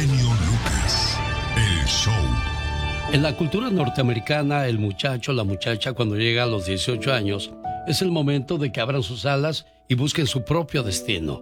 genio Lucas, el show. En la cultura norteamericana, el muchacho, la muchacha, cuando llega a los 18 años, es el momento de que abran sus alas y busquen su propio destino.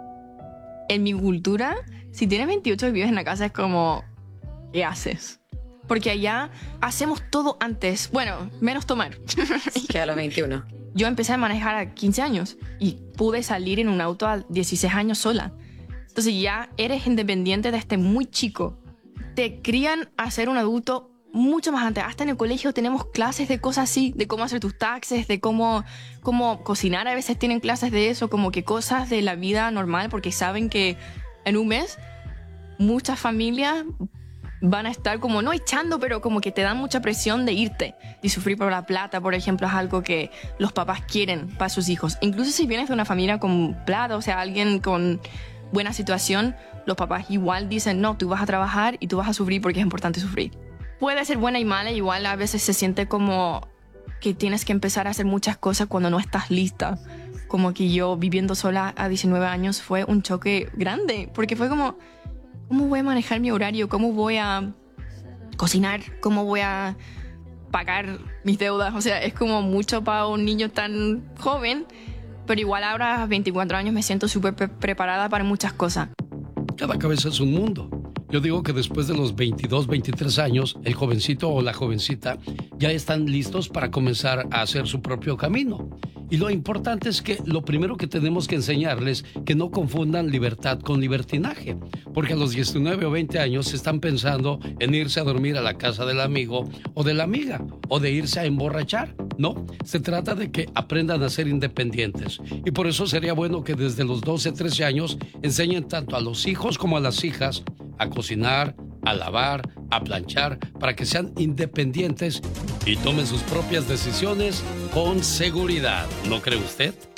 En mi cultura, si tienes 28 y vives en la casa, es como, ¿qué haces? Porque allá hacemos todo antes. Bueno, menos tomar. Que a los 21. Yo empecé a manejar a 15 años y pude salir en un auto a 16 años sola. Entonces ya eres independiente desde muy chico. Te crían a ser un adulto mucho más antes. Hasta en el colegio tenemos clases de cosas así, de cómo hacer tus taxes, de cómo cocinar. A veces tienen clases de eso, como que cosas de la vida normal, porque saben que en un mes muchas familias van a estar como, no echando, pero como que te dan mucha presión de irte. Y sufrir por la plata, por ejemplo, es algo que los papás quieren para sus hijos. Incluso si vienes de una familia con plata, o sea, alguien con buena situación, los papás igual dicen, no, tú vas a trabajar y tú vas a sufrir porque es importante sufrir. Puede ser buena y mala, igual a veces se siente como que tienes que empezar a hacer muchas cosas cuando no estás lista. Como que yo viviendo sola a 19 años fue un choque grande, porque fue como, ¿cómo voy a manejar mi horario? ¿Cómo voy a cocinar? ¿Cómo voy a pagar mis deudas? O sea, es como mucho para un niño tan joven, pero igual ahora a 24 años me siento súper preparada para muchas cosas. Cada cabeza es un mundo. Yo digo que después de los 22, 23 años, el jovencito o la jovencita ya están listos para comenzar a hacer su propio camino. Y lo importante es que lo primero que tenemos que enseñarles, que no confundan libertad con libertinaje. Porque a los 19 o 20 años están pensando en irse a dormir a la casa del amigo o de la amiga, o de irse a emborrachar. No, se trata de que aprendan a ser independientes. Y por eso sería bueno que desde los 12, 13 años enseñen tanto a los hijos como a las hijas a cocinar, a lavar, a planchar, para que sean independientes y tomen sus propias decisiones con seguridad. ¿No cree usted?